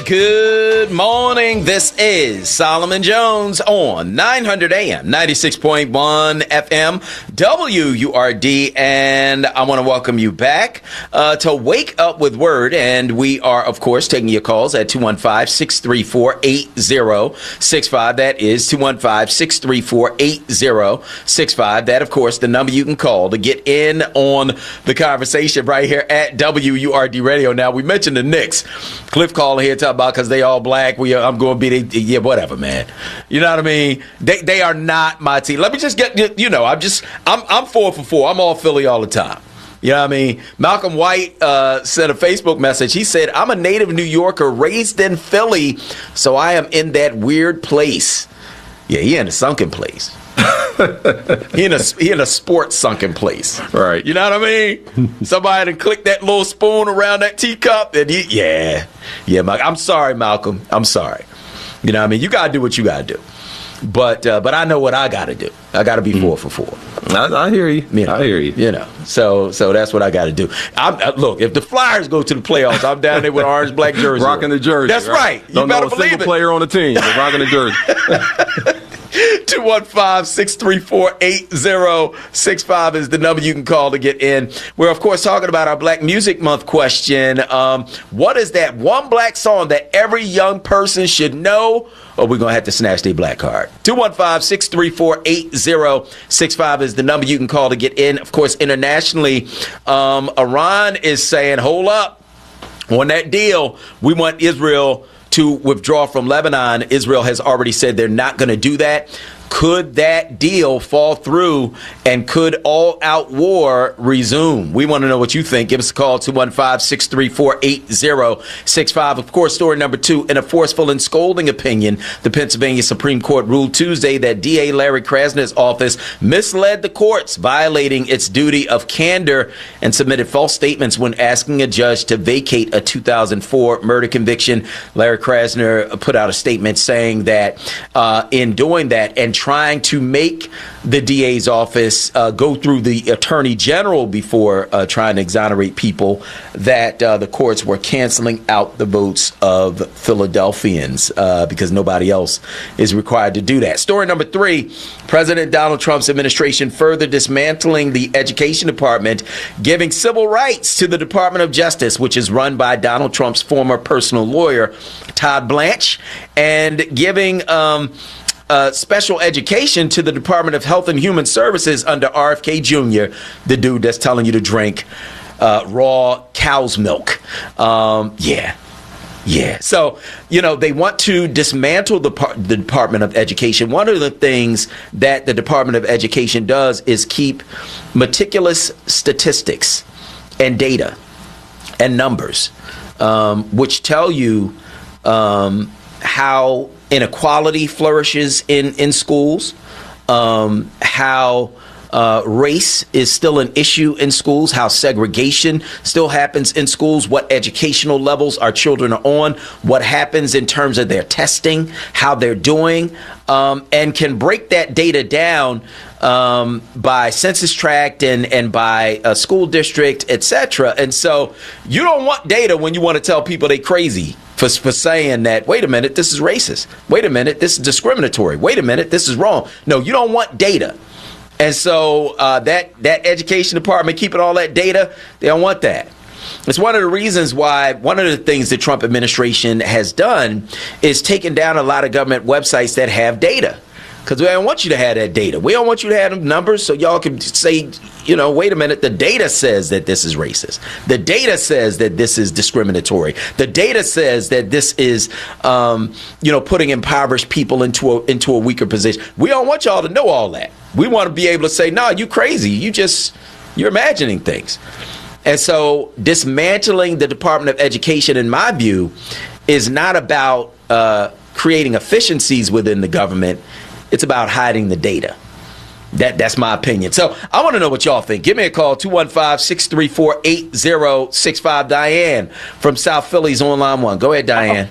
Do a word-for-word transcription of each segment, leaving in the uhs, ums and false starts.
Good morning. This is Solomon Jones on nine hundred A M, ninety-six point one F M, W U R D, and I want to welcome you back uh, to Wake Up with Word, and we are, of course, taking your calls at two one five, six three four, eight zero six five. That is two one five, six three four, eight zero six five. That, of course, the number you can call to get in on the conversation right here at W U R D Radio. Now, we mentioned the Knicks. Cliff calling here talking about because they all black. We, I'm going to be, the, yeah, whatever, man. You know what I mean? They they are not my team. Let me just get, you know, I'm just, I'm I'm four for four. I'm all Philly all the time. You know what I mean? Malcolm White uh, sent a Facebook message. He said, I'm a native New Yorker raised in Philly, so I am in that weird place. Yeah, he in a sunken place. he in a he in a sports sunken place, right? You know what I mean? Somebody to click that little spoon around that teacup, and he, yeah, yeah. I'm sorry, Malcolm. I'm sorry. You know what I mean? You gotta do what you gotta do, but uh, but I know what I gotta do. I gotta be four for four. I, I hear you. you know, I hear you. You know, so so that's what I gotta do. I'm, uh, look, if the Flyers go to the playoffs, I'm down there with orange black jersey, rocking the jersey. That's right. right. You Don't better know a believe single it. Player on the team, but rocking the jersey. two one five, six three four, eight zero six five is the number you can call to get in. We're, of course, talking about our Black Music Month question. Um, what is that one black song that every young person should know? Or we're going to have to snatch their black card. two one five, six three four, eight zero six five is the number you can call to get in. Of course, internationally, um, Iran is saying, hold up. On that deal, we want Israel to withdraw from Lebanon. Israel has already said they're not going to do that. Could that deal fall through, and could all-out war resume? We want to know what you think. Give us a call, two one five, six three four, eight zero six five. Of course, story number two, in a forceful and scolding opinion, the Pennsylvania Supreme Court ruled Tuesday that D A Larry Krasner's office misled the courts, violating its duty of candor, and submitted false statements when asking a judge to vacate a two thousand four murder conviction. Larry Krasner put out a statement saying that uh, in doing that and trying to make the D A's office uh, go through the attorney general before uh, trying to exonerate people, that uh, the courts were canceling out the votes of Philadelphians uh, because nobody else is required to do that. Story number three, President Donald Trump's administration further dismantling the education department, giving civil rights to the Department of Justice, which is run by Donald Trump's former personal lawyer, Todd Blanche, and giving um, Uh, special education to the Department of Health and Human Services under R F K Junior, the dude that's telling you to drink uh, raw cow's milk. Um, yeah. Yeah. So, you know, they want to dismantle the, par- the Department of Education. One of the things that the Department of Education does is keep meticulous statistics and data and numbers, um, which tell you um, how inequality flourishes in, in schools, um, how uh, race is still an issue in schools, how segregation still happens in schools, what educational levels our children are on, what happens in terms of their testing, how they're doing, um, and can break that data down um, by census tract and, and by a school district, et cetera. And so you don't want data when you want to tell people they crazy for, for saying that, wait a minute, this is racist. Wait a minute, this is discriminatory. Wait a minute, this is wrong. No, you don't want data. And so uh, that, that education department keeping all that data, they don't want that. It's one of the reasons why one of the things the Trump administration has done is taken down a lot of government websites that have data. Because we don't want you to have that data. We don't want you to have them numbers so y'all can say, you know, wait a minute, the data says that this is racist. The data says that this is discriminatory. The data says that this is, um, you know, putting impoverished people into a, into a weaker position. We don't want y'all to know all that. We want to be able to say, no, you crazy. You just, you're imagining things. And so dismantling the Department of Education, in my view, is not about uh, creating efficiencies within the government. It's about hiding the data. That That's my opinion. So I want to know what y'all think. Give me a call, two one five, six three four, eight zero six five. Diane from South Philly's on line one. Go ahead, Diane.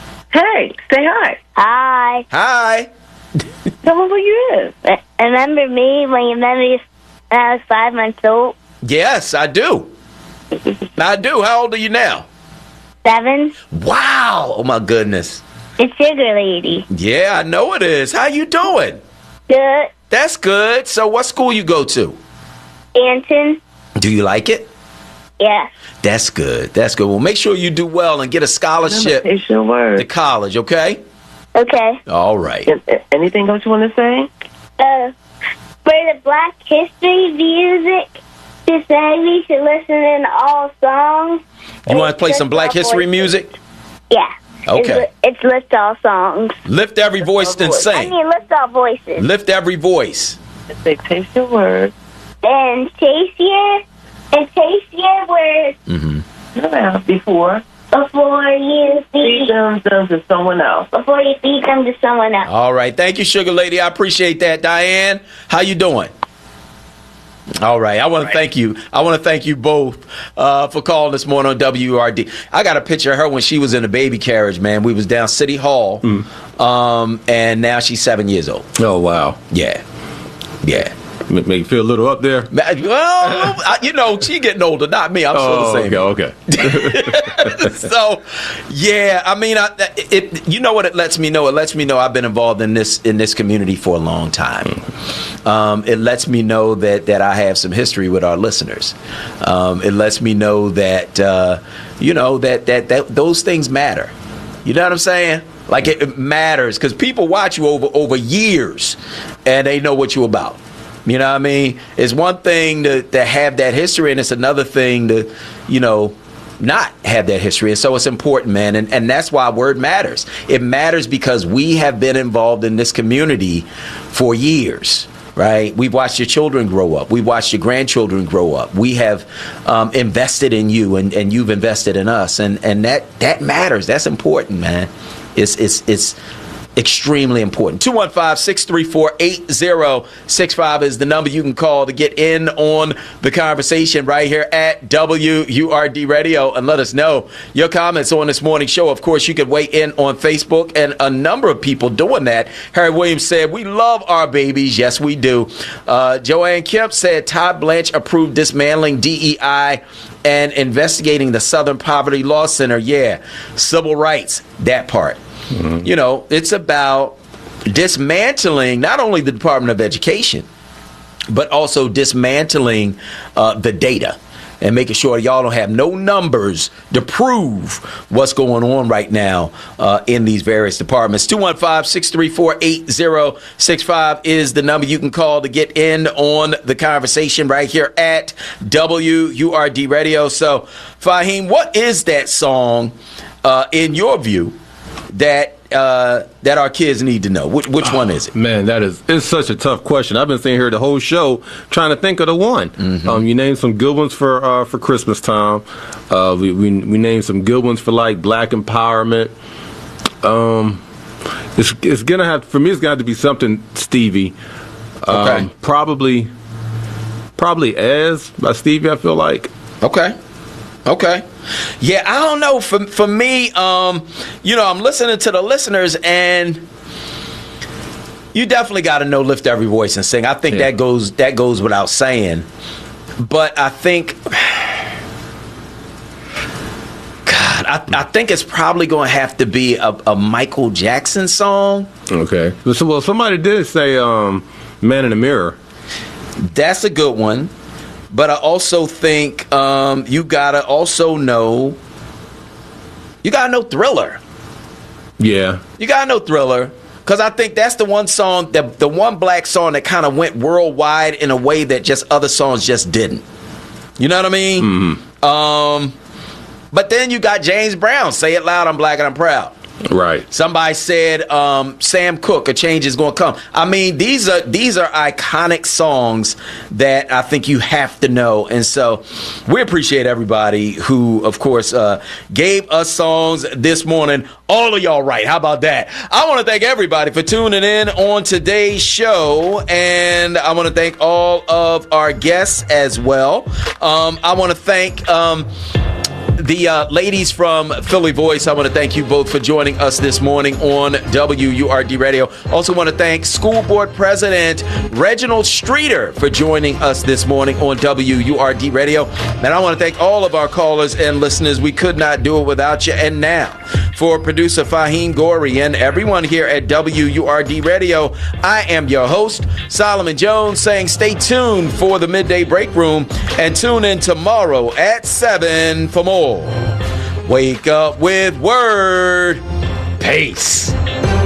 Hey, say hi. Hi. Hi. Tell us who you is. Remember me when you met me when I was five months old? Yes, I do. I do. How old are you now? Seven. Wow. Oh, my goodness. It's Sugar Lady. Yeah, I know it is. How you doing? Good. That's good. So what school you go to? Anton. Do you like it? Yeah. That's good. That's good. Well, make sure you do well and get a scholarship It's your to word. college, okay? Okay. All right. Is- Anything else you want to say? Uh, for the Black History music, to say we should listen in all songs. You want to It's play some Lift Black All History Voices. music? Yeah. Okay. It's, it's Lift All Songs. Lift every voice and I sing. mean, Lift All Voices. Lift every voice. Just say, taste your word. And Chase Year. And Chase Year where Yeah, before. before you Feed feed, them, them to someone else. before you feed them to someone else. All right. Thank you, Sugar Lady. I appreciate that. Diane, how you doing? All right. I want to thank you. I want to thank you both uh, for calling this morning on W R D. I got a picture of her when she was in a baby carriage, man. We was down City Hall, um, and now she's seven years old. Oh, wow. Yeah. Yeah. Make make you feel a little up there. Ma- Well, I, you know, she getting older, not me. I'm Oh, still the okay, same. okay. So, yeah, I mean, I, it. You know what it lets me know? It lets me know I've been involved in this in this community for a long time. Um, it lets me know that that I have some history with our listeners. Um, it lets me know that uh, you know that, that that those things matter. You know what I'm saying? Like it, it matters because people watch you over over years, and they know what you're about. You know what I mean? It's one thing to, to have that history, and it's another thing to, you know, not have that history. And so it's important, man. And, and that's why word matters. It matters because we have been involved in this community for years, right? We've watched your children grow up. We've watched your grandchildren grow up. We have um, invested in you, and, and you've invested in us. And, and that, that matters. That's important, man. It's, it's, it's, extremely important. two one five, six three four, eight zero six five is the number you can call to get in on the conversation right here at W U R D Radio, and let us know your comments on this morning show. Of course, you can weigh in on Facebook, and a number of people doing that. Harry Williams said, we love our babies. Yes, we do. Uh, Joanne Kemp said, Todd Blanche approved dismantling D E I and investigating the Southern Poverty Law Center. Yeah, civil rights, that part. Mm-hmm. You know, it's about dismantling not only the Department of Education, but also dismantling uh, the data and making sure y'all don't have no numbers to prove what's going on right now uh, in these various departments. two one five, six three four, eight zero six five is the number you can call to get in on the conversation right here at W U R D Radio. So, Fahim, what is that song, uh, in your view, that uh, that our kids need to know? Which, which one is it? Man, that is it's such a tough question. I've been sitting here the whole show trying to think of the one. Mm-hmm. Um, you named some good ones for uh, for Christmas time. Uh, we, we we named some good ones for like Black empowerment. Um, it's it's gonna have for me. It's gonna have to be something Stevie. Um, Okay. Probably probably as by Stevie. I feel like. Okay. Okay. Yeah, I don't know. For for me, um, you know, I'm listening to the listeners, and you definitely got to know "Lift Every Voice and Sing." I think Yeah. that goes that goes without saying. But I think, God, I, I think it's probably going to have to be a, a Michael Jackson song. Okay. So, well, somebody did say um, "Man in the Mirror." That's a good one. But I also think um, you gotta also know, you gotta know Thriller. Yeah. You gotta know Thriller, because I think that's the one song, that the one black song that kind of went worldwide in a way that just other songs just didn't. You know what I mean? Mm-hmm. Um, but then you got James Brown, "Say It Loud, I'm Black and I'm Proud." Right. Somebody Somebody said um, Sam Cooke, "A Change Is Gonna Come." I mean, these are these are iconic songs that I think you have to know. And so we appreciate everybody who, of course, uh, gave us songs this morning. All of y'all right. How about that? I want to thank everybody for tuning in on today's show. And I want to thank all of our guests as well. Um, I want to thank... Um, The uh, ladies from Philly Voice, I want to thank you both for joining us this morning on W U R D Radio. Also want to thank School Board President Reginald Streeter for joining us this morning on W U R D Radio. And I want to thank all of our callers and listeners. We could not do it without you. And now, for producer Fahim Gorey and everyone here at W U R D Radio, I am your host, Solomon Jones, saying stay tuned for the Midday Break Room and tune in tomorrow at seven for more. Wake up with Word. Peace.